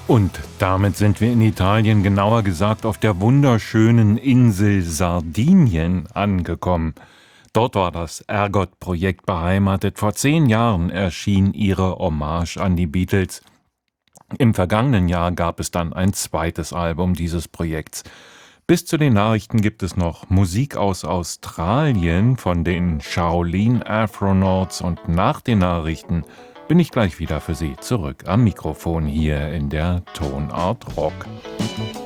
Und damit sind wir in Italien, genauer gesagt auf der wunderschönen Insel Sardinien angekommen. Dort war das Ergot-Projekt beheimatet. Vor 10 Jahren erschien ihre Hommage an die Beatles. Im vergangenen Jahr gab es dann ein zweites Album dieses Projekts. Bis zu den Nachrichten gibt es noch Musik aus Australien von den Shaolin Afronauts und nach den Nachrichten bin ich gleich wieder für Sie zurück am Mikrofon hier in der Tonart Rock.